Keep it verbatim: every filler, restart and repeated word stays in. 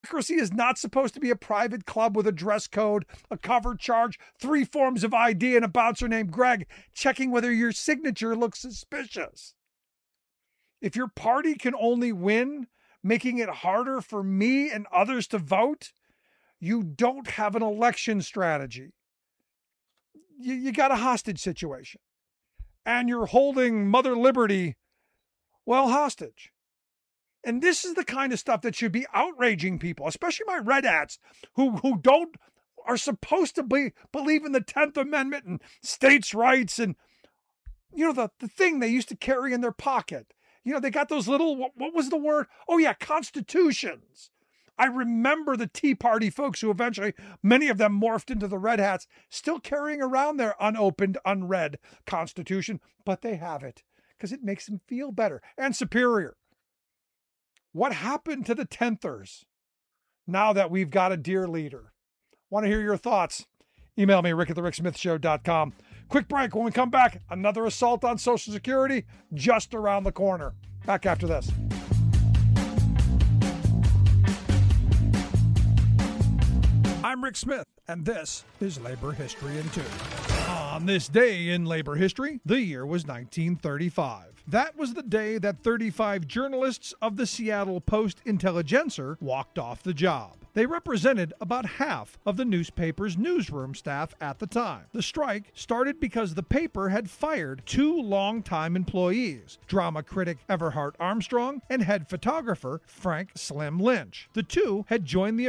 Bureaucracy is not supposed to be a private club with a dress code, a cover charge, three forms of I D, and a bouncer named Greg checking whether your signature looks suspicious. If your party can only win, making it harder for me and others to vote, you don't have an election strategy. You, you got a hostage situation. And you're holding Mother Liberty, well, hostage. And this is the kind of stuff that should be outraging people, especially my red hats who, who don't, are supposed to be, believe in the tenth Amendment and states' rights and, you know, the, the thing they used to carry in their pocket. You know, they got those little, what, what was the word? Oh, yeah, constitutions. I remember the Tea Party folks who eventually, many of them morphed into the red hats, still carrying around their unopened, unread Constitution, but they have it because it makes them feel better and superior. What happened to the tenthers now that we've got a dear leader? Want to hear your thoughts? Email me, rick at the rick smith show dot com. Quick break. When we come back, another assault on Social Security just around the corner. Back after this. I'm Rick Smith, and this is Labor History in Two. On this day in labor history, the year was nineteen thirty-five. That was the day that thirty-five journalists of the Seattle Post-Intelligencer walked off the job. They represented about half of the newspaper's newsroom staff at the time. The strike started because the paper had fired two longtime employees, drama critic Everhart Armstrong and head photographer Frank Slim Lynch. The two had joined the